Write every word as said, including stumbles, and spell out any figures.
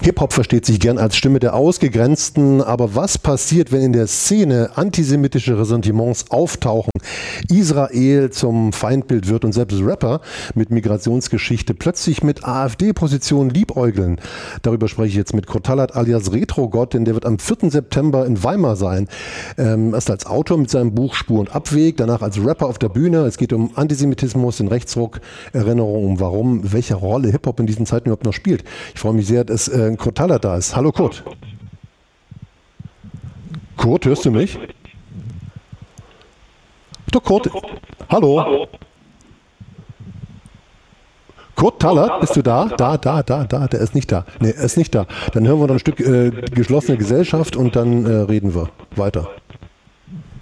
Hip-Hop versteht sich gern als Stimme der Ausgegrenzten, aber was passiert, wenn in der Szene antisemitische Ressentiments auftauchen, Israel zum Feindbild wird und selbst Rapper mit Migrationsgeschichte plötzlich mit AfD-Positionen liebäugeln? Darüber spreche ich jetzt mit Kurt Tallert alias Retrogott, denn der wird am vierten September in Weimar sein. Ähm, erst als Autor mit seinem Buch Spur und Abweg, danach als Rapper auf der Bühne. Es geht um Antisemitismus, den Rechtsruck, Erinnerung um warum, welche Rolle Hip-Hop in diesen Zeiten überhaupt noch spielt. Ich freue mich sehr, dass äh, Kurt Tallert da ist. Hallo Kurt. Kurt, hörst du mich? Doch, Kurt. Hallo. Hallo. Kurt Tallert, bist du da? Da, da, da, da. Der ist nicht da. Nee, er ist nicht da. Dann hören wir noch ein Stück äh, geschlossene Gesellschaft und dann äh, reden wir weiter.